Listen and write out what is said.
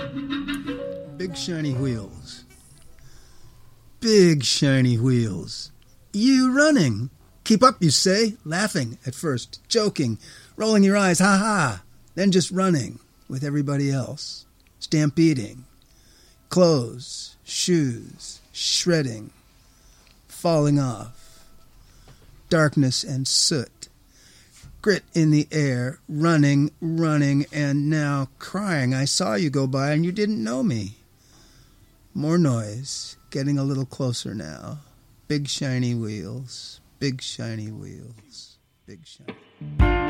Big shiny wheels. Big shiny wheels. You running. Keep up, you say, laughing at first, joking, rolling your eyes, ha-ha, then just running with everybody else, stampeding, clothes, shoes, shredding, falling off, darkness and soot, grit in the air, running, and now crying. I saw you go by and you didn't know me. More noise, getting a little closer now. Big shiny wheels, big shiny wheels, big shiny.